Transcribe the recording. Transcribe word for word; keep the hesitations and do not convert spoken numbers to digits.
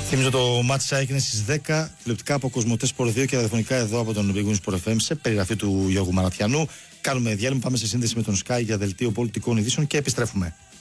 Θυμίζω το μάτσα έγινε στις δέκα, τηλεοπτικά από Κοσμοτέ Σπορ δύο και ραδιοφωνικά εδώ από τον Big Win Sport εφ εμ σε περιγραφή του Γιώργου Μαρατιανού. Κάνουμε διάλειμμα, πάμε σε σύνδεση με τον Sky για δελτίο πολιτικών ειδήσεων και επιστρέφουμε.